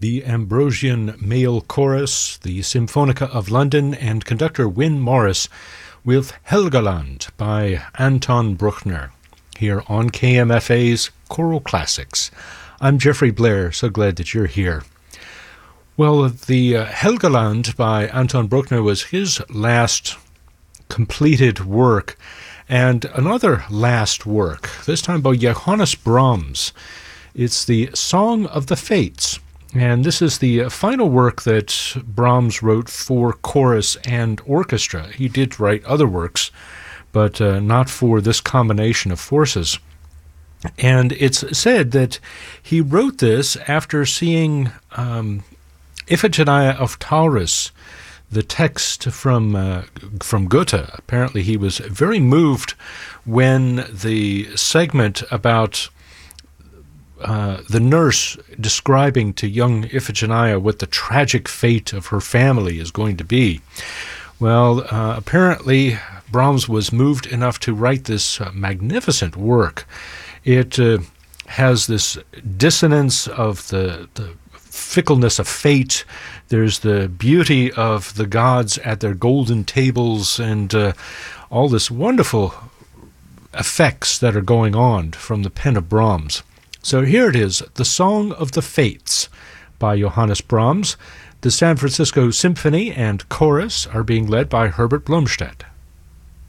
the Ambrosian Male Chorus, the Symphonica of London, and conductor Wyn Morris with Helgoland by Anton Bruckner, here on KMFA's Choral Classics. I'm Jeffrey Blair, so glad that you're here. Well, the Helgoland by Anton Bruckner was his last completed work, and another last work, this time by Johannes Brahms. It's the Song of the Fates, and this is the final work that Brahms wrote for chorus and orchestra. He did write other works, but not for this combination of forces. And it's said that he wrote this after seeing Iphigenia of Tauris, the text from Goethe. Apparently he was very moved when the segment about the nurse describing to young Iphigenia what the tragic fate of her family is going to be. Well, apparently Brahms was moved enough to write this magnificent work. It has this dissonance of the fickleness of fate. There's the beauty of the gods at their golden tables and all this wonderful effects that are going on from the pen of Brahms. So here it is, The Song of the Fates by Johannes Brahms. The San Francisco Symphony and Chorus are being led by Herbert Blomstedt.